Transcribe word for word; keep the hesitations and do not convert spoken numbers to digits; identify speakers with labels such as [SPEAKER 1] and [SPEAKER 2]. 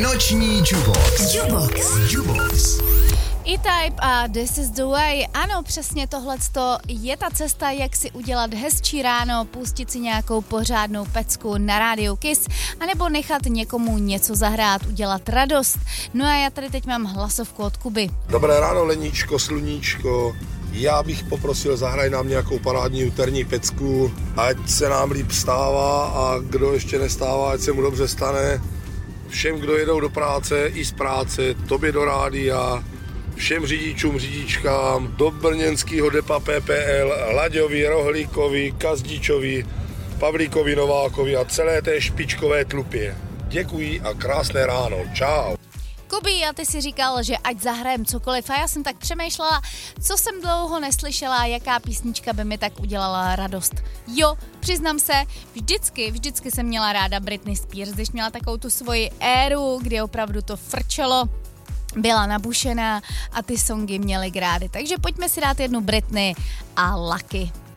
[SPEAKER 1] Noční Jukebox. Jukebox. Jukebox.
[SPEAKER 2] E-Type a This is the way. Ano, přesně tohleto je ta cesta, jak si udělat hezčí ráno, pustit si nějakou pořádnou pecku na rádiu Kiss, anebo nechat někomu něco zahrát, udělat radost. No a já tady teď mám hlasovku od Kuby.
[SPEAKER 3] Dobré ráno, Leníčko, sluníčko. Já bych poprosil, zahraj nám nějakou parádní úterní pecku, ať se nám líp stává a kdo ještě nestává, ať se mu dobře stane. Všem, kdo jedou do práce i z práce, tobě do rádia, všem řidičům, řidičkám, do brněnského depa P P L, Laďovi, Rohlíkovi, Kazdíčovi, Pavlíkovi, Novákovi a celé té špičkové tlupě. Děkuji a krásné ráno. Čau.
[SPEAKER 2] Kubi, a ty si říkal, že ať zahrajem cokoliv, a já jsem tak přemýšlela, co jsem dlouho neslyšela, jaká písnička by mi tak udělala radost. Jo, přiznám se, vždycky, vždycky jsem měla ráda Britney Spears, když měla takovou tu svoji éru, kdy opravdu to frčelo, byla nabušená a ty songy měly grády. Takže pojďme si dát jednu Britney a Lucky.